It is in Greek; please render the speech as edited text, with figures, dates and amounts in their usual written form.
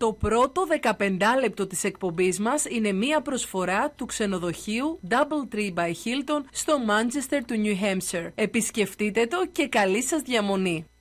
Το πρώτο 15 λεπτό της εκπομπής μας είναι μία προσφορά του ξενοδοχείου DoubleTree by Hilton στο Manchester του New Hampshire. Επισκεφτείτε το και καλή σας διαμονή.